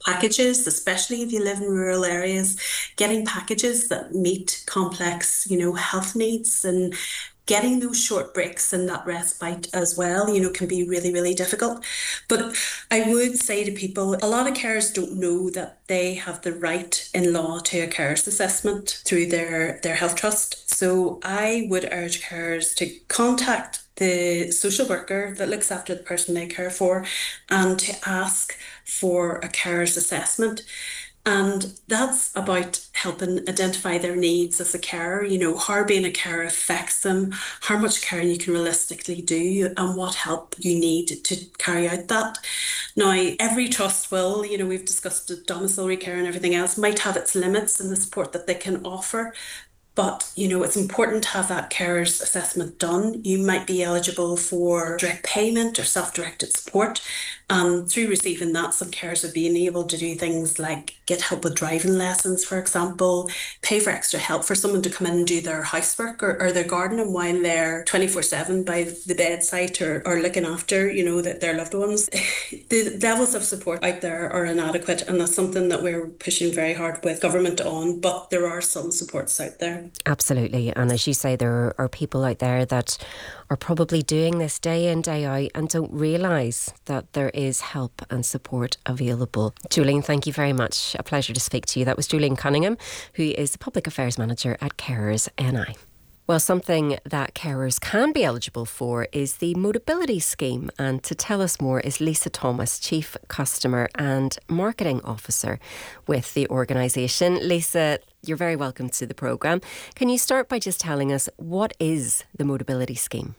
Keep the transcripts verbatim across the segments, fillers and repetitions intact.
packages, especially if you live in rural areas, getting packages that meet complex, you know, health needs and getting those short breaks and that respite as well, you know, can be really, really difficult. But I would say to people, a lot of carers don't know that they have the right in law to a carers assessment through their, their health trust. So I would urge carers to contact the social worker that looks after the person they care for and to ask for a carers assessment. And that's about helping identify their needs as a carer, you know, how being a carer affects them, how much caring you can realistically do, and what help you need to carry out that. Now, every trust will, you know, we've discussed domiciliary care and everything else, might have its limits in the support that they can offer. But, you know, it's important to have that carers assessment done. You might be eligible for direct payment or self-directed support. Um, through receiving that, some carers have been able to do things like get help with driving lessons, for example, pay for extra help for someone to come in and do their housework or, or their gardening while they're twenty-four seven by the bedside or, or looking after, you know, that their loved ones. The levels of support out there are inadequate, and that's something that we're pushing very hard with government on, but there are some supports out there. Absolutely. And as you say, there are people out there that are probably doing this day in, day out and don't realise that there is help and support available. Julian, thank you very much. A pleasure to speak to you. That was Julian Cunningham, who is the Public Affairs Manager at Carers N I. Well, something that carers can be eligible for is the Motability Scheme. And to tell us more is Lisa Thomas, Chief Customer and Marketing Officer with the organisation. Lisa, you're very welcome to the programme. Can you start by just telling us what is the Motability Scheme?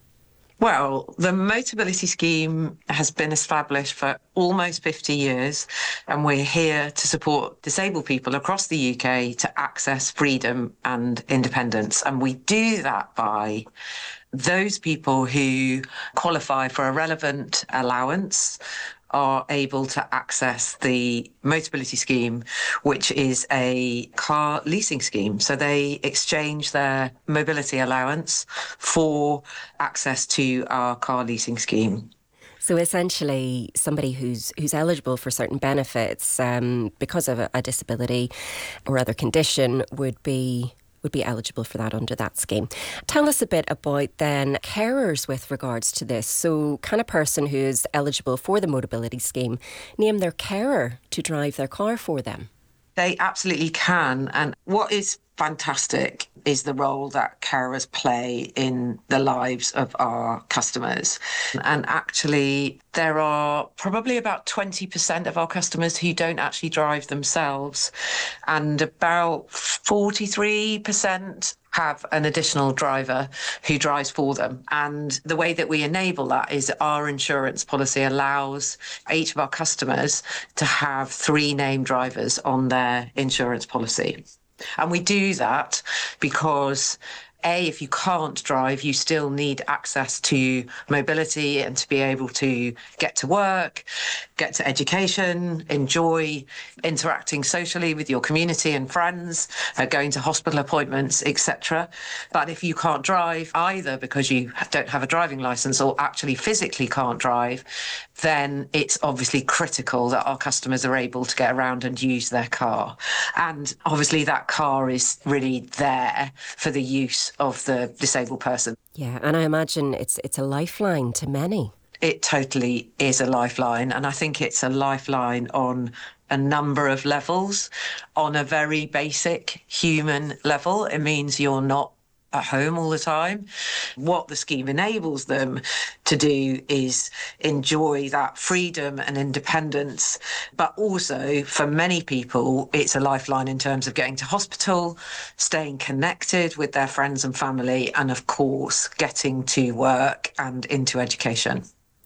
Well, the Motability Scheme has been established for almost fifty years, and we're here to support disabled people across the U K to access freedom and independence. And we do that by those people who qualify for a relevant allowance are able to access the Motability Scheme, which is a car leasing scheme. So they exchange their mobility allowance for access to our car leasing scheme. So essentially, somebody who's who's eligible for certain benefits um, because of a, a disability or other condition would be would be eligible for that under that scheme. Tell us a bit about then carers with regards to this. So can a person who is eligible for the Motability Scheme name their carer to drive their car for them? They absolutely can. And what is fantastic is the role that carers play in the lives of our customers. And actually, there are probably about twenty percent of our customers who don't actually drive themselves, and about forty-three percent have an additional driver who drives for them. And the way that we enable that is our insurance policy allows each of our customers to have three named drivers on their insurance policy. And we do that because A, if you can't drive, you still need access to mobility and to be able to get to work, get to education, enjoy interacting socially with your community and friends, uh, going to hospital appointments, et cetera. But if you can't drive either because you don't have a driving licence or actually physically can't drive, then it's obviously critical that our customers are able to get around and use their car. And obviously that car is really there for the use of the disabled person. Yeah, and I imagine it's it's a lifeline to many. It totally is a lifeline, and I think it's a lifeline on a number of levels. On a very basic human level, it means you're not at home all the time. What the scheme enables them to do is enjoy that freedom and independence, but also for many people it's a lifeline in terms of getting to hospital, staying connected with their friends and family, and of course getting to work and into education.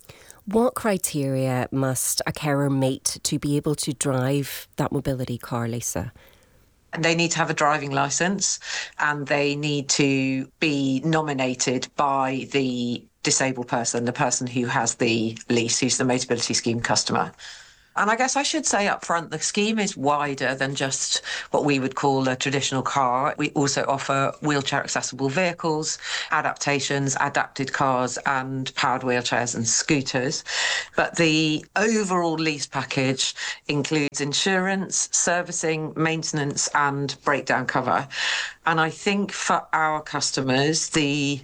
What criteria must a carer meet to be able to drive that mobility car, Lisa? They need to have a driving licence, and they need to be nominated by the disabled person, the person who has the lease, who's the Motability Scheme customer. And I guess I should say up front, the scheme is wider than just what we would call a traditional car. We also offer wheelchair accessible vehicles, adaptations, adapted cars, and powered wheelchairs and scooters. But the overall lease package includes insurance, servicing, maintenance, and breakdown cover. And I think for our customers, the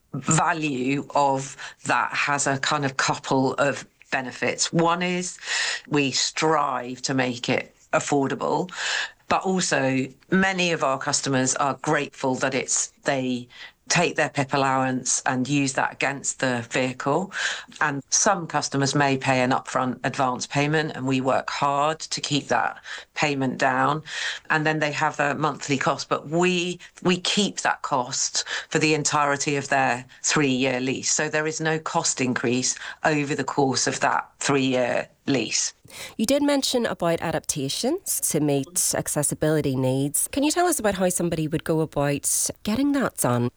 value of that has a kind of couple of benefits. One is we strive to make it affordable, but also many of our customers are grateful that it's they take their P I P allowance and use that against the vehicle. And some customers may pay an upfront advance payment, and we work hard to keep that payment down. And then they have a monthly cost, but we we keep that cost for the entirety of their three-year lease. So there is no cost increase over the course of that three-year lease. You did mention about adaptations to meet accessibility needs. Can you tell us about how somebody would go about getting that done?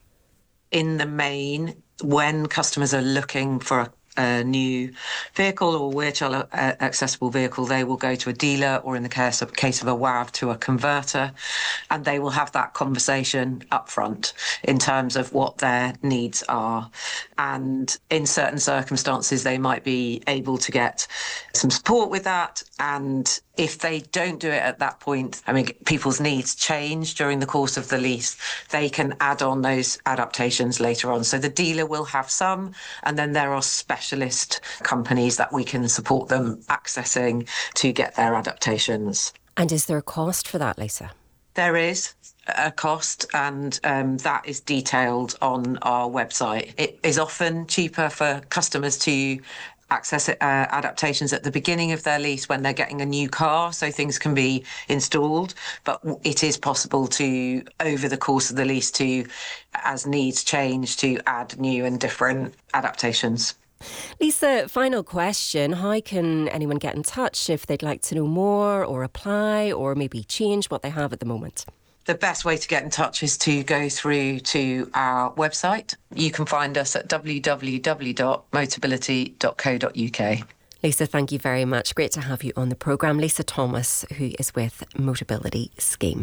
In the main, when customers are looking for a a new vehicle or wheelchair uh, accessible vehicle, they will go to a dealer, or in the case of, case of a W A V, to a converter, and they will have that conversation up front in terms of what their needs are. And in certain circumstances, they might be able to get some support with that. And if they don't do it at that point, I mean, people's needs change during the course of the lease, they can add on those adaptations later on. So the dealer will have some, and then there are specialist companies that we can support them accessing to get their adaptations. And is there a cost for that, Lisa? There is a cost, and um, that is detailed on our website. It is often cheaper for customers to access uh, adaptations at the beginning of their lease when they're getting a new car, so things can be installed. But it is possible to, over the course of the lease, to, as needs change, to add new and different adaptations. Lisa, final question. How can anyone get in touch if they'd like to know more or apply or maybe change what they have at the moment? The best way to get in touch is to go through to our website. You can find us at w w w dot motability dot co dot u k. Lisa, thank you very much. Great to have you on the programme. Lisa Thomas, who is with Motability Scheme.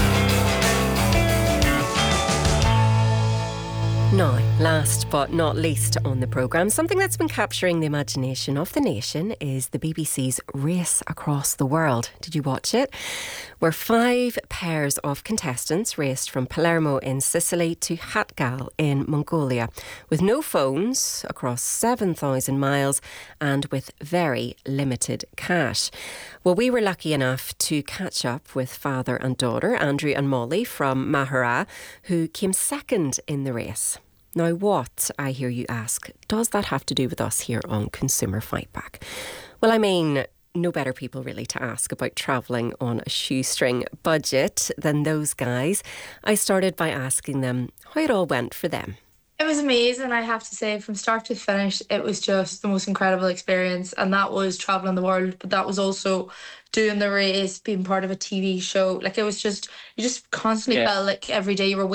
Now, last but not least on the programme, something that's been capturing the imagination of the nation is the B B C's Race Across the World. Did you watch it? Where five pairs of contestants raced from Palermo in Sicily to Hatgal in Mongolia, with no phones, across seven thousand miles, and with very limited cash. Well, we were lucky enough to catch up with father and daughter, Andrew and Molly from Mahara, who came second in the race. Now, what, I hear you ask, does that have to do with us here on Consumer Fightback? Well, I mean, no better people really to ask about travelling on a shoestring budget than those guys. I started by asking them how it all went for them. It was amazing, I have to say. From start to finish, it was just the most incredible experience. And that was travelling the world, but that was also doing the race, being part of a T V show. Like, it was just, you just constantly yeah. felt like every day you were